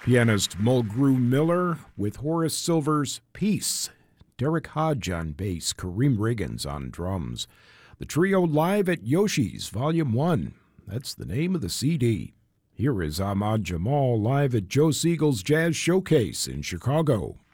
Pianist Mulgrew Miller with Horace Silver's Peace. Derek Hodge on bass, Kareem Riggins on drums. The trio live at Yoshi's Volume 1. That's the name of the CD. Here is Ahmad Jamal live at Joe Siegel's Jazz Showcase in Chicago.